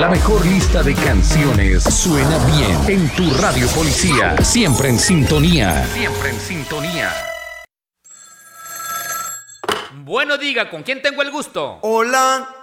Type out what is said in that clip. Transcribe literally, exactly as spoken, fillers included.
La mejor lista de canciones suena bien en tu radio policía. Siempre en sintonía. Siempre en sintonía. Bueno, diga, ¿con quién tengo el gusto? Hola.